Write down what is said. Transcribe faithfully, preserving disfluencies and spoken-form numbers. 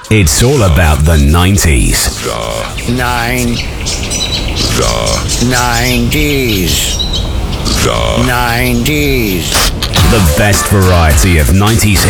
It's all about the nineties. The nine. The nineties. The nineties. The best variety of nineties